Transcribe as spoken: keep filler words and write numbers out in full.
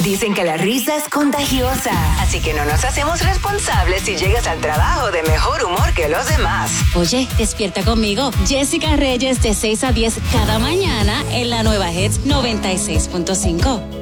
Dicen que la risa es contagiosa, así que no nos hacemos responsables si llegas al trabajo de mejor humor que los demás. Oye, despierta conmigo. Jessica Reyes de seis a diez cada mañana en la nueva Hits noventa y seis punto cinco.